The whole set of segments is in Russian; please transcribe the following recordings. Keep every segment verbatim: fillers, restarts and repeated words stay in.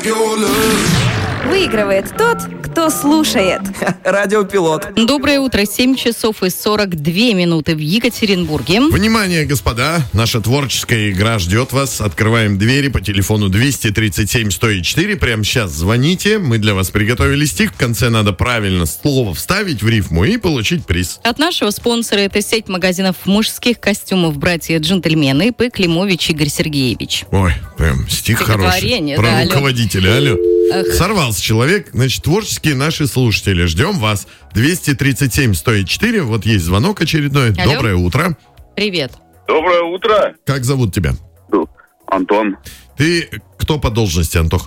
Выигрывает тот, кто слушает. Радиопилот. Доброе утро, семь часов и сорок две минуты в Екатеринбурге. Внимание, господа, наша творческая игра ждет вас. Открываем двери по телефону двести тридцать семь сто четыре. Прямо сейчас звоните. Мы для вас приготовили стих. В конце надо правильно слово вставить в рифму и получить приз. От нашего спонсора это сеть магазинов мужских костюмов «Братья-джентльмены» П. Климович Игорь Сергеевич. Ой, прям стих хороший. Стихотворение, Про да, алло. руководителя, алло. Эх. Сорвался человек. Значит, творческие наши слушатели. Ждем вас. двести тридцать семь сто четыре. Вот есть звонок очередной. Алло. Доброе утро. Привет. Доброе утро. Как зовут тебя? Антон. Ты кто по должности, Антох?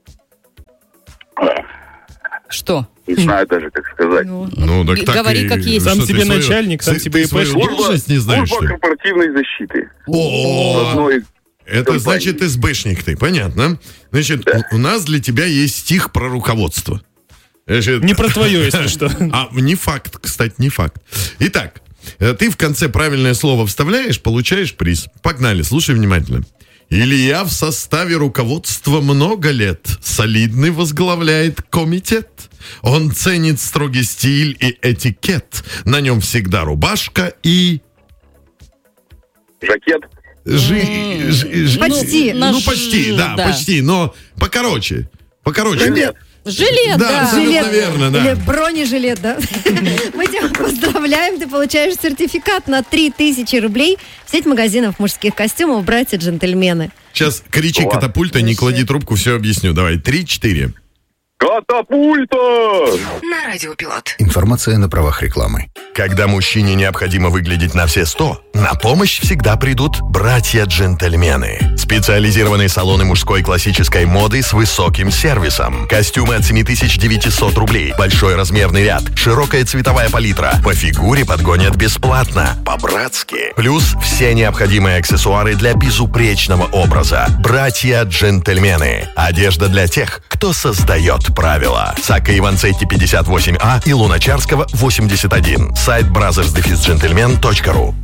Что? Не знаю даже, как сказать. Ну, Ну, так, так говори, и- как есть. что, Сам ты себе свою- начальник, сам ты- себе ты и свою пошли. должность не знаешь, что Служба ли? корпоративной защиты. О, Одной это компании. значит СБшник ты, понятно. Значит, у у нас для тебя есть стих про руководство. Значит, Не про твое, если что. А, не факт, кстати, не факт. Итак, э, ты в конце правильное слово вставляешь, получаешь приз. Погнали, слушай внимательно. Илья в составе руководства много лет, солидный возглавляет комитет. Он ценит строгий стиль и этикет. На нем всегда рубашка и... Жакет. Жи- жи- жи- Почти. Ну, Наш- почти, да, да. почти, но покороче. Покороче. Жилет. Жилет, Да, да. абсолютно Жилет. верно, да. Или бронежилет, да? Мы тебя поздравляем, ты получаешь сертификат на три тысячи рублей в сеть магазинов мужских костюмов «Братья-джентльмены». Сейчас кричи Ладно. катапульта, не клади трубку, все объясню. Давай, три-четыре. Катапульта! На Радиопилот. Информация на правах рекламы. Когда мужчине необходимо выглядеть на все сто, на помощь всегда придут братья-джентльмены. Специализированные салоны мужской классической моды с высоким сервисом. Костюмы от семь тысяч девятьсот рублей. Большой размерный ряд. Широкая цветовая палитра. По фигуре подгонят бесплатно. По-братски. Плюс все необходимые аксессуары для безупречного образа. Братья-джентльмены. Одежда для тех, кто создает правила. Сакка Иванцетти пятьдесят восемь А и Луначарского восемьдесят один. Сайт бразерс дефис джентльмен точка ру.